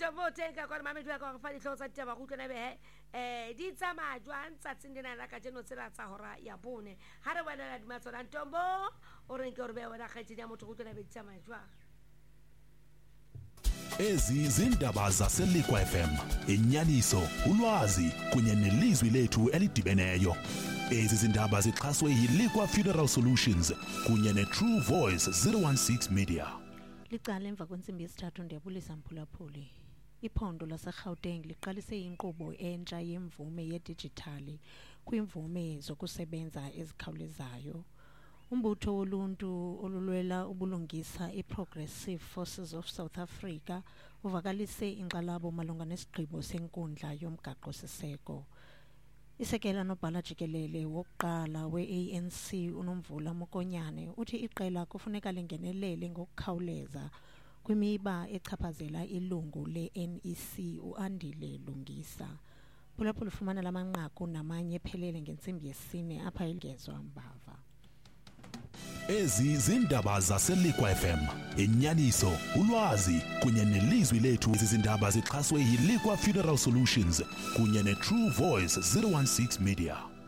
votenka kwa mame twa kwa fa ditlho tsa taba go tlona be di tsama jwang tsa tsindena la ka jeno tsela tsa hora ya bone ha re bona la dimatsola ntombo o re nke o re be wena kgaitse ya motho go tlona be tsama jwang. Ezi zindaba zaseLikwa FM, inyaniso, ulwazi kunye nelizwi lethu elidibeneyo. Ezi zindaba zixhaswe yiLikwa Funeral Solutions kunye neTrue Voice 016 Media. Licala emva kwensimbi yesithathu ndiyabulisa mphulaphuli. Iphondo laseGauteng liqalise inkqubo entsha yemvume yedijithali kwimvume zokusebenza ezikhawulezayo. Umbutho woluntu olulwela ubulungisa iProgressive Forces of South Africa uvakalise inxalabo malunga nesigqibo senkundla yomgaqo siseko. Isekela nobhala jikelele wokuqala we-ANC uNomvula Mokonyane uthi iqela kufuneka lingenelele ngokukhawuleza kwimiba echaphazela ilungu le-NEC uAndile Lungisa. Phulaphula ufumana lamanqaku namanye ephelele ngentsimbi yesine apha elingezwa mbava. Ezi zindaba zaseLikwa FM, inyaniso, ulwazi kunye nelizwi lethu. Ezi zindaba zixhaswe yiLikwa Funeral Solutions kunye neTrue Voice 016 Media.